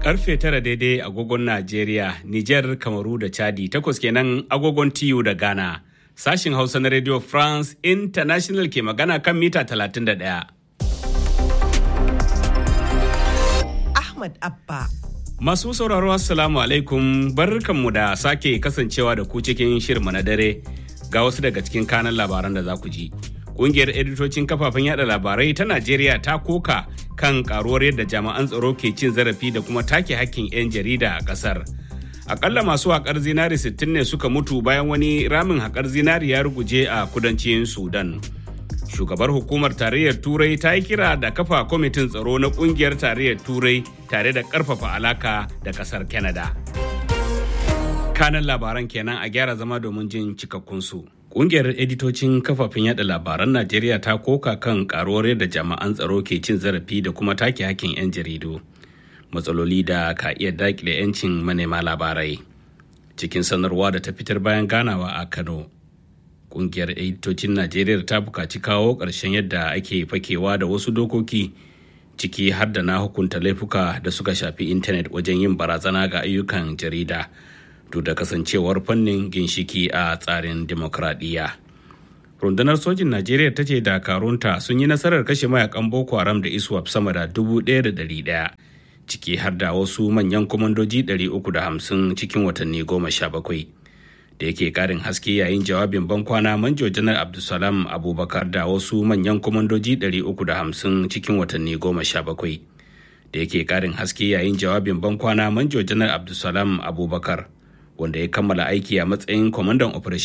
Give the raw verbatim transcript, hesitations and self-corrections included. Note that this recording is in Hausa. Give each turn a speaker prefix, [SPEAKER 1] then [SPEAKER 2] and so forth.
[SPEAKER 1] Karfe tara daidai agogon Najeriya, Nijar, Kamaru da Chadi, takwas kenan agogon T U da Ghana. Sashin Hausa na Radio France International ke magana kan mita talatin da ɗaya.
[SPEAKER 2] Ahmad Abba.
[SPEAKER 1] Masu sauraro Assalamu alaikum, barkanmu da sake kasancewa da ku cikin shirma na dare ga wasu daga cikin kanan labaran da za ku ji. Ƙungiyar editocin kafafen yada labarai ta Najeriya ta koka kan karuwar yadda jami'an tsaro ke cin zarafi da kuma take hakkin 'yan jarida a ƙasar. Akalla masu haƙar zinari sittin ne suka mutu bayan wani ramin haƙar zinari ya ruguje a kudancin Sudan. Shugabar hukumar tarayyar Turai ta yi kira da kafa kwamitin tsaro na ƙungiyar tarayyar Turai tare da ƙarfafa alaka da ƙasar Canada. Kanan labaran kenan a gyara zama domin jin cikakkunsu. Ƙungiyar editocin kafafen yada labaran Najeriya ta koka kan karuwar yadda jami'an tsaro ke cin zarafi da kuma take hakkin 'yan jaridu. Matsaloli da ka iya daƙile 'yancin manema labarai. Cikin sanarwa da ta fitar bayan ganawa a Kano, ƙungiyar editocin Najeriya ta buƙaci kawo ƙarshen yadda ake fakewa da wasu dokoki, ciki har da na hukunta laifuka da suka shafi intanet wajen yin barazana ga ayyukan jarida. Duk da kasancewar fannin ginshiki a tsarin demokradiyya. Rundunar sojin Najeriya ta ce dakarunta sun yi nasarar kashe mayakan Boko Haram da ISWAP sama da dubu ɗaya da ɗari ɗaya, ciki har da wasu manyan kwamandoji ɗari uku da hamsin cikin watanni goma sha bakwai. Da yake ƙarin haske yayin jawabin bankwana, Manjo Janar Abdulsalam Abubakar da wasu manyan kwamandoji ɗari uku da hamsin cikin watanni goma sha bakwai. Da yake ƙarin haske yayin jawabin bankwana, Manjo Janar Abdulsalam Abubakar, wanda ya kammala aiki a matsayin kwamandan operation